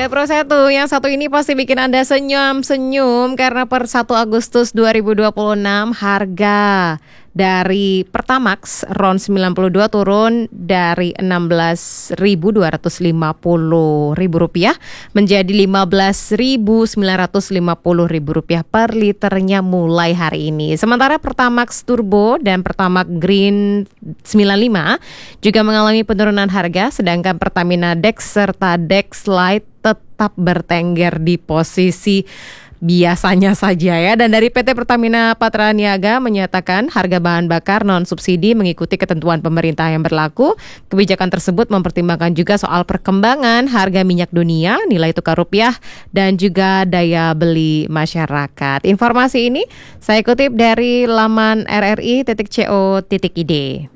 Pro 1, yang satu ini pasti bikin Anda senyum-senyum karena per 1 Agustus 2026 harga dari Pertamax RON 92 turun dari Rp16.250 menjadi Rp15.950 per liternya mulai hari ini. Sementara Pertamax Turbo dan Pertamax Green 95 juga mengalami penurunan harga, sedangkan Pertamina Dex serta Dex Lite tetap bertengger di posisi biasanya saja ya. Dan dari PT Pertamina Patraniaga menyatakan harga bahan bakar non subsidi mengikuti ketentuan pemerintah yang berlaku. Kebijakan tersebut mempertimbangkan juga soal perkembangan harga minyak dunia, nilai tukar rupiah, dan juga daya beli masyarakat. Informasi ini saya kutip dari laman rri.co.id.